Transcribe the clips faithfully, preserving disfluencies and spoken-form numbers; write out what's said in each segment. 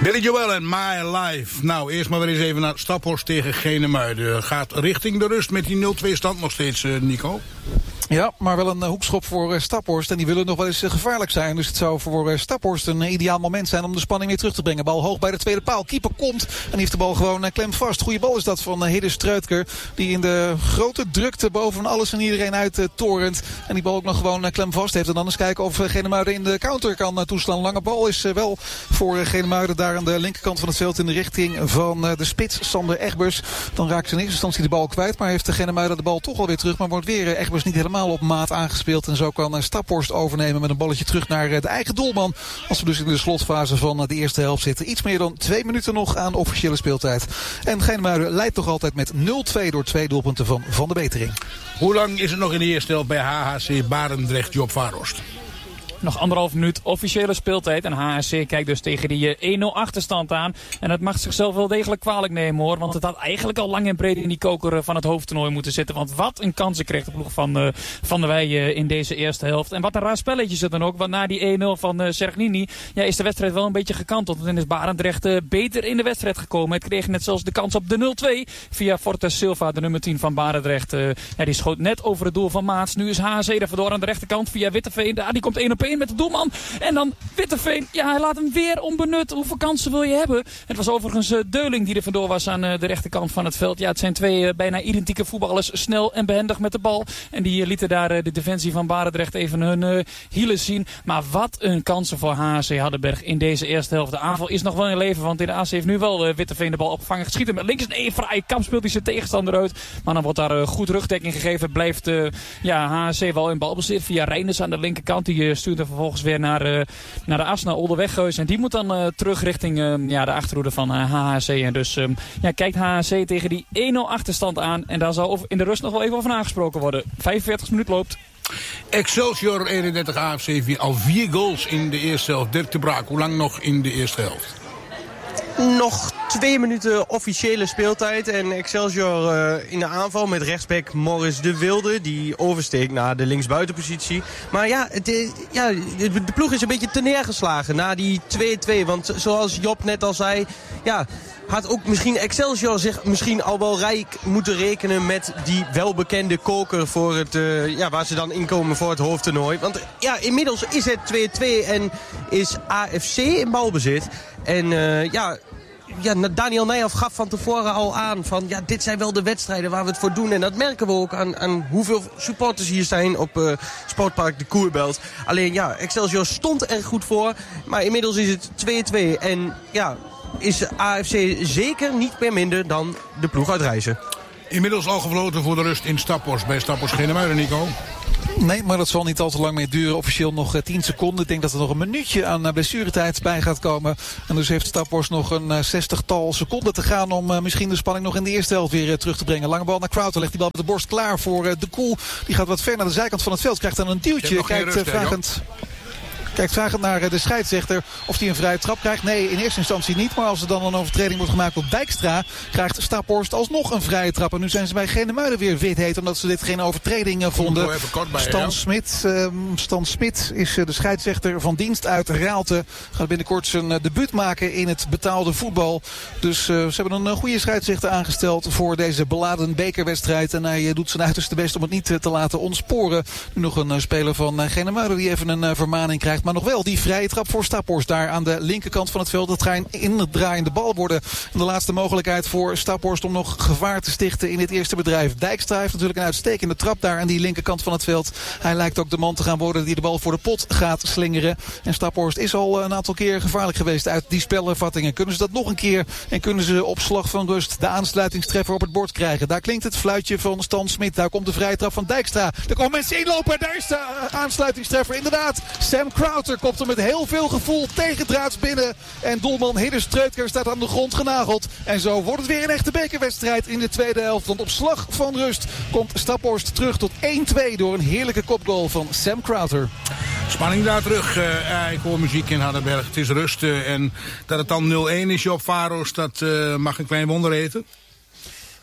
Billy Joel en My Life. Nou, eerst maar weer eens even naar Staphorst tegen Genemuiden. Gaat richting de rust met die nul twee stand nog steeds, uh, Nico. Ja, maar wel een uh, hoekschop voor uh, Staphorst. En die willen nog wel eens uh, gevaarlijk zijn. Dus het zou voor uh, Staphorst een uh, ideaal moment zijn om de spanning weer terug te brengen. Bal hoog bij de tweede paal. Keeper komt en die heeft de bal gewoon uh, klem vast. Goeie bal is dat van uh, Hidde Struitker. Die in de grote drukte boven alles en iedereen uit uh, torent. En die bal ook nog gewoon uh, klem vast heeft. En dan eens kijken of uh, Genemuiden in de counter kan uh, toeslaan. Lange bal is uh, wel voor uh, Genemuiden daar aan de linkerkant van het veld in de richting van uh, de spits Sander Egbers. Dan raakt ze in eerste instantie de bal kwijt. Maar heeft de Genemuiden de bal toch alweer terug. Maar wordt weer uh, Egbers niet helemaal op maat aangespeeld. En zo kan uh, Staphorst overnemen met een balletje terug naar uh, de eigen doelman. Als we dus in de slotfase van uh, de eerste helft zitten. Iets meer dan twee minuten nog aan officiële speeltijd. En Genemuiden leidt nog altijd met nul twee door twee doelpunten van Van de Betering. Hoe lang is het nog in de eerste helft bij H H C Barendrecht, Job Varost? Nog anderhalf minuut officiële speeltijd. En H H C kijkt dus tegen die één nul achterstand aan. En dat mag zichzelf wel degelijk kwalijk nemen hoor. Want het had eigenlijk al lang en breed in die koker van het hoofdtoernooi moeten zitten. Want wat een kansen kreeg de ploeg van, uh, van de Wij uh, in deze eerste helft. En wat een raar spelletje is het dan ook. Want na die één nul van uh, Sergnini ja, is de wedstrijd wel een beetje gekanteld. En is Barendrecht uh, beter in de wedstrijd gekomen. Het kreeg net zelfs de kans op de nul twee. Via Fortes Silva, de nummer tien van Barendrecht. Uh, ja, die schoot net over het doel van Maats. Nu is H H C er vandoor aan de rechterkant via Witteveen. Ah, die komt één op één met de doelman. En dan Witteveen. Ja, hij laat hem weer onbenut. Hoeveel kansen wil je hebben? Het was overigens uh, Deuling die er vandoor was aan uh, de rechterkant van het veld. Ja, het zijn twee uh, bijna identieke voetballers. Snel en behendig met de bal. En die uh, lieten daar uh, de defensie van Barendrecht even hun uh, hielen zien. Maar wat een kansen voor H H C Hardenberg in deze eerste helft. De aanval is nog wel in leven. Want in de A C heeft nu wel uh, Witteveen de bal opgevangen. Geschieten met links. Nee, vrije kap speelt hij zijn tegenstander uit. Maar dan wordt daar uh, goed rugdekking gegeven. Blijft uh, ja, H H C wel in balbezit via Reinders aan de linkerkant. Die uh, stuurt er vervolgens weer naar, uh, naar de as, naar Olderweggeus. En die moet dan uh, terug richting uh, ja, de achterhoede van uh, H H C. En dus um, ja, kijkt H H C tegen die één nul achterstand aan. En daar zal in de rust nog wel even over aangesproken worden. vijfenveertig minuten loopt. Excelsior eenendertig A F C al vier goals in de eerste helft. Dirk de Braak, hoe lang nog in de eerste helft? Nog twee minuten officiële speeltijd. En Excelsior uh, in de aanval met rechtsback Morris de Wilde. Die oversteekt naar de linksbuitenpositie. Maar ja, de, ja, de, de ploeg is een beetje teneergeslagen na die twee twee. Want zoals Job net al zei, ja, had ook misschien Excelsior zich misschien al wel rijk moeten rekenen met die welbekende koker voor het, uh, ja, waar ze dan inkomen voor het hoofdtoernooi. Want ja, inmiddels is het twee twee en is A F C in balbezit. En uh, ja... Ja, Daniel Nijhoff gaf van tevoren al aan van ja, dit zijn wel de wedstrijden waar we het voor doen. En dat merken we ook aan, aan hoeveel supporters hier zijn op uh, Sportpark de Koerbelt. Alleen ja, Excelsior stond er goed voor. Maar inmiddels is het twee twee. En ja, is A F C zeker niet meer minder dan de ploeg uit Rijssen. Inmiddels al gefloten voor de rust in Staphorst. Bij Staphorst Genemuiden, Nico. Nee, maar dat zal niet al te lang meer duren. Officieel nog uh, tien seconden. Ik denk dat er nog een minuutje aan uh, blessuretijd bij gaat komen. En dus heeft Staphorst nog een uh, zestigtal seconden te gaan om uh, misschien de spanning nog in de eerste helft weer uh, terug te brengen. Lange bal naar Crowther. Legt die bal met de borst klaar voor uh, de Koel. Die gaat wat ver naar de zijkant van het veld. Krijgt dan een duwtje. Kijkt uh, vragend... Kijkt vragend naar de scheidsrechter of hij een vrije trap krijgt. Nee, in eerste instantie niet. Maar als er dan een overtreding wordt gemaakt op Dijkstra, krijgt Staphorst alsnog een vrije trap. En nu zijn ze bij Genemuiden weer wit heet, omdat ze dit geen overtreding vonden. Bij, Stan ja. Smit, uh, Stan Smit is uh, de scheidsrechter van dienst uit Raalte. Gaat binnenkort zijn uh, debuut maken in het betaalde voetbal. Dus uh, ze hebben een uh, goede scheidsrechter aangesteld voor deze beladen bekerwedstrijd. En hij uh, doet zijn uiterste best om het niet uh, te laten ontsporen. Nu nog een uh, speler van uh, Genemuiden die even een uh, vermaning krijgt. Maar nog wel die vrije trap voor Staphorst daar aan de linkerkant van het veld. Dat gaat een indraaiende bal worden. En de laatste mogelijkheid voor Staphorst om nog gevaar te stichten in dit eerste bedrijf. Dijkstra heeft natuurlijk een uitstekende trap daar aan die linkerkant van het veld. Hij lijkt ook de man te gaan worden die de bal voor de pot gaat slingeren. En Staphorst is al een aantal keer gevaarlijk geweest uit die spelervattingen. Kunnen ze dat nog een keer en kunnen ze op slag van rust de aansluitingstreffer op het bord krijgen. Daar klinkt het fluitje van Stan Smit. Daar komt de vrije trap van Dijkstra. Er komen mensen inlopen. Daar is de aansluitingstreffer. Inderdaad, Sam Crowther komt er met heel veel gevoel tegendraads binnen. En doelman Hidde Streutker staat aan de grond genageld. En zo wordt het weer een echte bekerwedstrijd in de tweede helft. Want op slag van rust komt Staphorst terug tot één twee door een heerlijke kopgoal van Sam Crowther. Spanning daar terug. Uh, ik hoor muziek in Hardenberg. Het is rust. Uh, en dat het dan nul één is, Job Varost, dat uh, mag een klein wonder eten.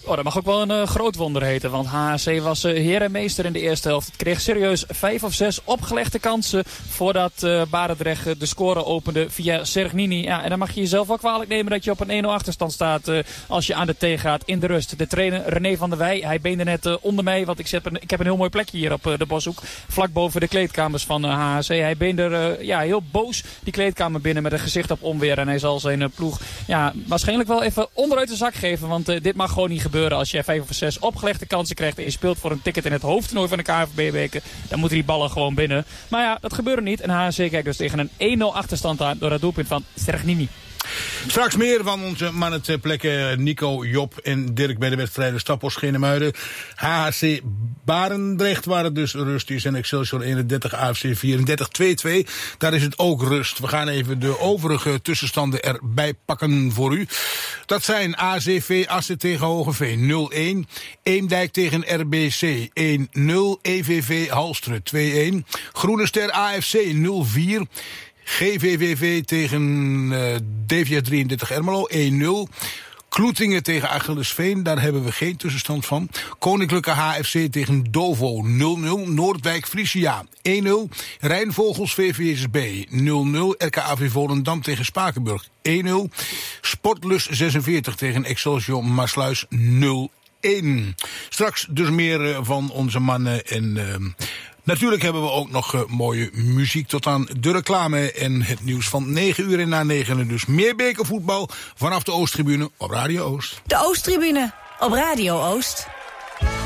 Oh, dat mag ook wel een uh, groot wonder heten. Want H H C was uh, heer en meester in de eerste helft. Het kreeg serieus vijf of zes opgelegde kansen voordat uh, Barendrecht uh, de score opende via Sergnini. Ja, en dan mag je jezelf wel kwalijk nemen dat je op een één nul achterstand staat uh, als je aan de thee gaat in de rust. De trainer René van der Wij, hij beende net uh, onder mij, want ik heb, een, ik heb een heel mooi plekje hier op uh, de Boshoek. Vlak boven de kleedkamers van uh, H H C. Hij beende er uh, ja, heel boos die kleedkamer binnen met een gezicht op onweer. En hij zal zijn uh, ploeg ja, waarschijnlijk wel even onderuit de zak geven, want uh, dit mag gewoon niet gebeuren. Als je vijf of zes opgelegde kansen krijgt en je speelt voor een ticket in het hoofdtoernooi van de K N V B-beker, dan moeten die ballen gewoon binnen. Maar ja, dat gebeurde niet. En H H C kijkt dus tegen een één nul achterstand aan door het doelpunt van Sergnini. Straks meer van onze mannen ter plekke Nico, Job en Dirk bij de wedstrijden Staphorst Genemuiden. H H C Barendrecht waar het dus rust is en Excelsior eenendertig, A F C vierendertig, twee twee. Daar is het ook rust. We gaan even de overige tussenstanden erbij pakken voor u. Dat zijn A Z V Assen tegen Hogeveen nul-een. Eemdijk tegen R B C één nul. E V V Halsteren twee-een. Groene Ster A F C nul-vier. G V V V tegen uh, D V S drieëndertig Ermelo één nul. Kloetingen tegen Achillesveen, daar hebben we geen tussenstand van. Koninklijke H F C tegen Dovo nul nul. Noordwijk Friesia één nul. Rijnvogels V V S B nul nul. R K A V Volendam tegen Spakenburg één nul. Sportlust zesenveertig tegen Excelsior Maassluis nul-een. Straks dus meer van onze mannen en Uh, natuurlijk hebben we ook nog uh, mooie muziek tot aan de reclame en het nieuws van negen uur en na negenen. Dus meer bekervoetbal vanaf de Oosttribune op Radio Oost. De Oosttribune op Radio Oost.